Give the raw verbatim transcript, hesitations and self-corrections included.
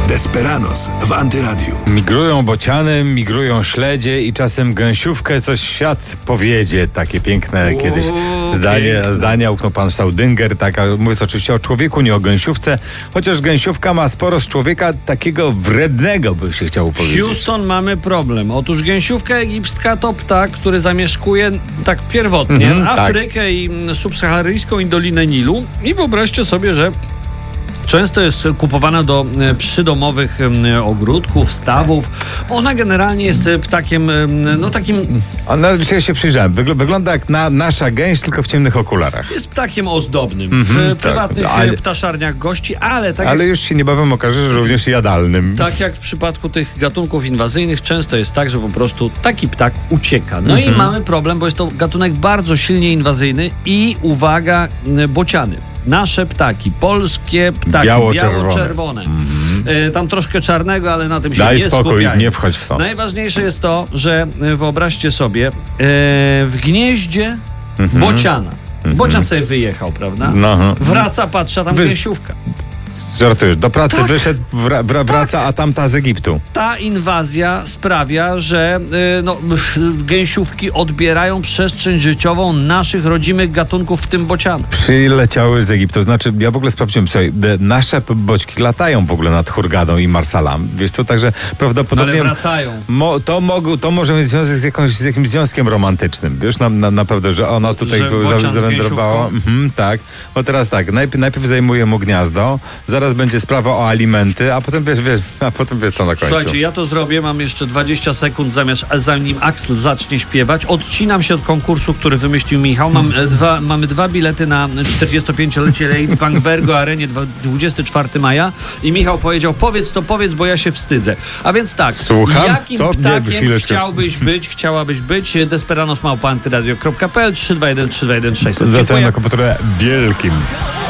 Desperados w Antyradiu. Migrują bociany, migrują śledzie i czasem gęsiówkę coś świat powiedzie. Takie piękne O, kiedyś zdanie, piękne. zdania uknął pan Staudinger. Tak, mówiąc oczywiście o człowieku, nie o gęsiówce. Chociaż gęsiówka ma sporo z człowieka takiego wrednego, by się chciało powiedzieć. Houston, mamy problem. Otóż gęsiówka egipska to ptak, który zamieszkuje tak pierwotnie Mhm, tak. Afrykę i subsaharyjską i Dolinę Nilu. I wyobraźcie sobie, że często jest kupowana do e, przydomowych e, ogródków, stawów. Ona generalnie jest e, ptakiem, e, no takim, Ona, ja się przyjrzałem. Wygl- wygląda jak na, nasza gęś, tylko w ciemnych okularach. jest ptakiem ozdobnym Mhm, w prywatnych tak, ale- e, ptaszarniach gości, ale tak Ale jak, już się niebawem okaże, że również jadalnym. tak jak w przypadku tych gatunków inwazyjnych, często jest tak, że po prostu taki ptak ucieka. No Mhm. i mamy problem, bo jest to gatunek bardzo silnie inwazyjny i uwaga, e, bociany. Nasze ptaki, polskie ptaki, Biało-czerwone. biało-czerwone. E, tam troszkę czarnego, ale na tym się Daj nie spokój, skupiają. nie wchodź w to. Najważniejsze jest to, że e, wyobraźcie sobie, e, w gnieździe bociana. Bocian sobie wyjechał, prawda? Mhm. No, aha. Wraca, patrzy, a tam Wy- gęsiówka. Żartujesz, do pracy Tak. wyszedł, wra- wra- wraca, a tamta z Egiptu. Ta inwazja sprawia, że y, no, gęsiówki odbierają przestrzeń życiową naszych rodzimych gatunków, w tym bociana. Przyleciały z Egiptu. Znaczy, ja w ogóle sprawdziłem, słuchaj, de- nasze p- boćki latają w ogóle nad Hurgadą i Marsalam. Wiesz co, także No, prawdopodobnie... ale wracają. Mo, to, mogą, to może mieć związek z, jakąś, z jakimś związkiem romantycznym. Wiesz, na, na, naprawdę, że ono tutaj Że był, bocian za- z zawędrowało. gęsiówką? Mhm, tak. Bo teraz tak, najpierw, najpierw zajmuje mu gniazdo, zaraz będzie sprawa o alimenty, a potem wiesz, wiesz, a potem wiesz co na końcu. Słuchajcie, ja to zrobię, mam jeszcze dwadzieścia sekund zamiast, zanim Axel zacznie śpiewać. Odcinam się od konkursu, który wymyślił Michał. Mam, e, dwa, mamy dwa bilety na czterdziestopięciolecie Lady Bankbergo Arenie dwudziestego czwartego maja i Michał powiedział, powiedz to powiedz, bo ja się wstydzę. A więc tak, Słucham? jakim Co? Nie, ptakiem chwileczkę. chciałbyś być, chciałabyś być? Desperados małpa antyradio kropka p l trzy dwa jeden trzy dwa jeden sześć zero zero. Zwracałem Dziękuję. na komputerze wielkim.